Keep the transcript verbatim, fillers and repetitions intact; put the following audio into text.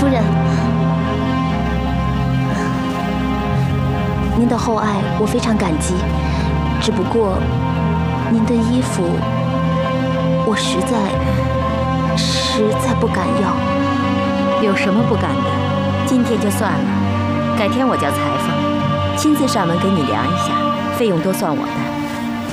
夫人，您的厚爱我非常感激，只不过您的衣服我实在实在不敢要。 有什么不敢的？今天就算了，改天我叫裁缝亲自上门给你量一下，费用都算我的。